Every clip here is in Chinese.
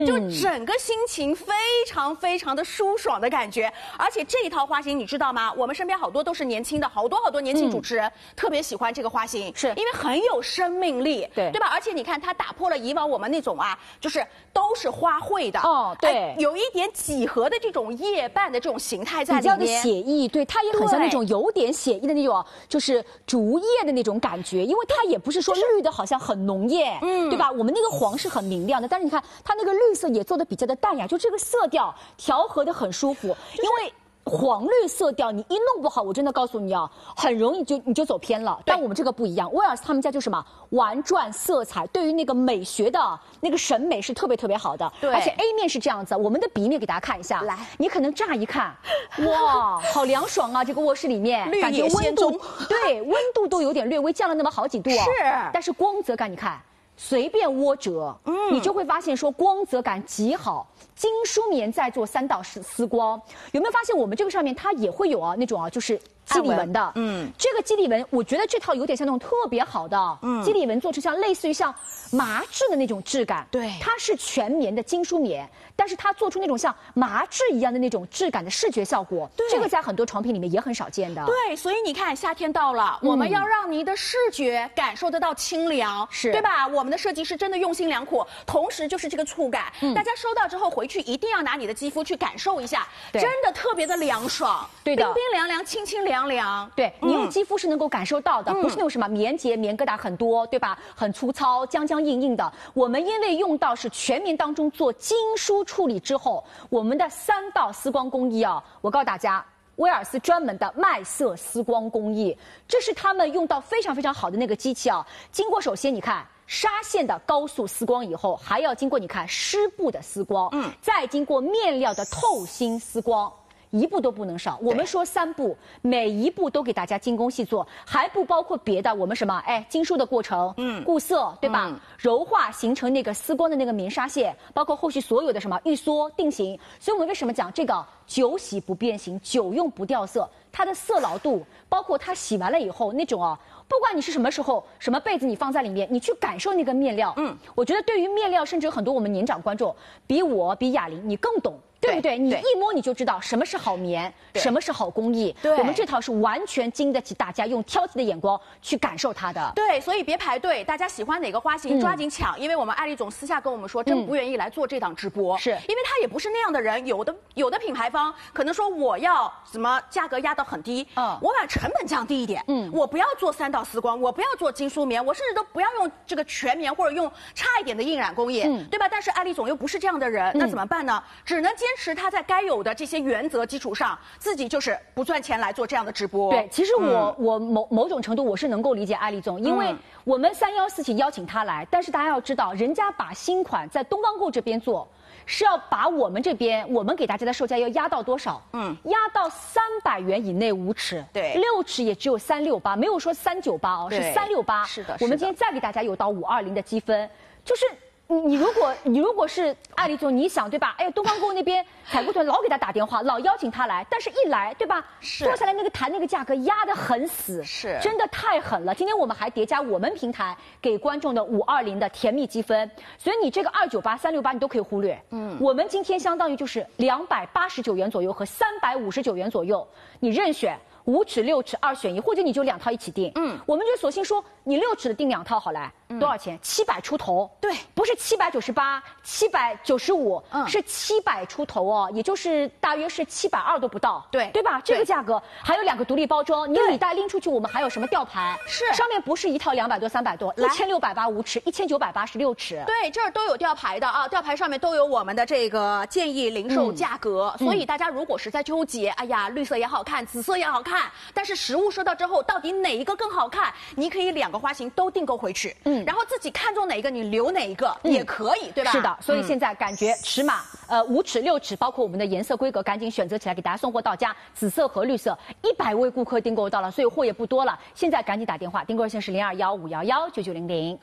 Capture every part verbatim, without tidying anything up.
就整个心情非常非常的舒爽的感觉。而且这一套花型你知道吗？我们身边好多都是年轻的，好多好多年轻主持人、嗯、特别喜欢这个花型， 是因为很有生命力， 对对吧？而且你看它打破了以往我们那种啊，就是都是花卉的哦，对、 哎，有一点几何的这种叶瓣的这种形态在里面， 比较的写意，对，它也很像那种有点写意的那种，就是竹叶的那种感觉，因为它也不是说绿的好像很浓艳，嗯，对吧？我们那个黄是很明亮的，但是你看它那个绿色也做的比较的淡雅，就这个色调调和的很舒服，因为。黄绿色调你一弄不好，我真的告诉你啊，很容易就你就走偏了。但我们这个不一样，威尔斯他们家就什么玩转色彩，对于那个美学的那个审美是特别特别好的。 对， 而且 A 面是这样子，我们的 B 面给大家看一下。来，你可能乍一看，哇，好凉爽啊！这个卧室里面，感觉温度对温度都有点略微降了那么好几度哦。 是， 但是光泽感你看。随便窝折，嗯，你就会发现说光泽感极好。精梳棉再做三道丝丝光，有没有发现我们这个上面它也会有啊那种啊就是肌理纹的，嗯，这个肌理纹我觉得这套有点像那种特别好的，嗯，肌理纹做出像类似于像麻质的那种质感， 对， 它是全棉的精梳棉，但是它做出那种像麻质一样的那种质感的视觉效果，对，这个在很多床品里面也很少见的。 对，所以你看夏天到了，嗯、我们要让你的视觉感受得到清凉， 是对吧？我们的设计师真的用心良苦，同时就是这个触感，嗯、大家收到之后回去一定要拿你的肌肤去感受一下，真的特别的凉爽， 对的， 冰冰凉凉、清清凉凉。 对，你用肌肤是能够感受到的，嗯、不是那种什么棉结、棉疙瘩很多，对吧？很粗糙、僵僵硬硬的。我们因为用到是全棉当中做精梳处理之后，我们的三道丝光工艺啊，我告诉大家。威尔斯专门的麦色丝光工艺，这是他们用到非常非常好的那个机器啊。经过首先你看纱线的高速丝光以后，还要经过你看湿布的丝光，嗯，再经过面料的透芯丝光。一步都不能少。我们说三步，每一步都给大家精工细作，还不包括别的。我们什么？哎，精梳的过程，嗯，固色，对吧？嗯、柔化形成那个丝光的那个棉纱线，包括后续所有的什么预缩定型。所以我们为什么讲这个久洗不变形，久用不掉色？它的色牢度，包括它洗完了以后那种啊。不管你是什么时候，什么被子你放在里面，你去感受那个面料。嗯，我觉得对于面料，甚至很多我们年长观众，比我比雅玲你更懂。对不对？你一摸你就知道什么是好棉，什么是好工艺。对，我们这套是完全经得起大家用挑剔的眼光去感受它的。 对，所以别排队，大家喜欢哪个花型、嗯、抓紧抢，因为我们艾丽总私下跟我们说，真不愿意来做这档直播，是、嗯、因为他也不是那样的人。有的有的品牌方可能说我要什么价格压到很低，嗯，我把成本降低一点，嗯，我不要做三道丝光，我不要做精梳棉，我甚至都不要用这个全棉或者用差一点的印染工艺，嗯，对吧？但是艾丽总又不是这样的人，嗯、那怎么办呢？只能坚持他在该有的这些原则基础上，自己就是不赚钱来做这样的直播。 对，其实我、嗯、我某某种程度我是能够理解艾丽总，因为我们三幺四起邀请他来，但是大家要知道，人家把新款在东方购这边做，是要把我们这边我们给大家的售价要压到多少？嗯，压到三百元以内五尺，对，六尺也只有三六八，没有说三九八哦，是三六八。是的，我们今天再给大家有到五二零的积分，就是。你你如果你如果是艾丽总，你想对吧？哎呀，东方购那边采购团老给他打电话，老邀请他来，但是一来对吧？是坐下来那个谈那个价格压得很死，是真的太狠了。今天我们还叠加我们平台给观众的五二零的甜蜜积分，所以你这个二九八、三六八你都可以忽略。嗯，我们今天相当于就是两百八十九元左右和三百五十九元左右，你任选。五尺六尺二选一，或者你就两套一起订。嗯，我们就索性说你六尺的订两套好了，嗯、多少钱？七百出头。对，不是七百九十八，七百九十五，嗯，是七百出头哦，也就是大约是七百二都不到。对，对吧？这个价格还有两个独立包装，你礼袋拎出去，我们还有什么吊牌？是，上面不是一套两百多、三百多，一千六百八五尺，一千九百八十六尺。 对，这儿都有吊牌的啊，吊牌上面都有我们的这个建议零售价格，嗯、所以大家如果实在纠结，哎呀，绿色也好看，紫色也好看。但是实物收到之后，到底哪一个更好看？你可以两个花型都订购回去，嗯，然后自己看中哪一个，你留哪一个、嗯、也可以，对吧？ 是的，所以现在感觉尺码，呃，五尺、六尺，包括我们的颜色规格，赶紧选择起来，给大家送货到家。紫色和绿色，一百位顾客订购到了，所以货也不多了。现在赶紧打电话，订购热线是零二幺五幺幺九九零零。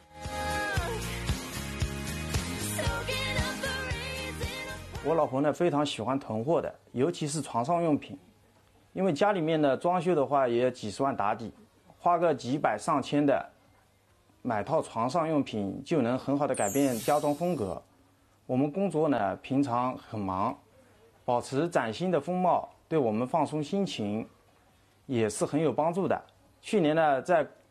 我老婆呢非常喜欢囤货的，尤其是床上用品。因为家里面的装修的话也几十万打底，花个几百上千的买套床上用品就能很好的改变家装风格。 我们工作呢平常很忙，保持崭新的风貌对我们放松心情也是很有帮助的。去年呢，在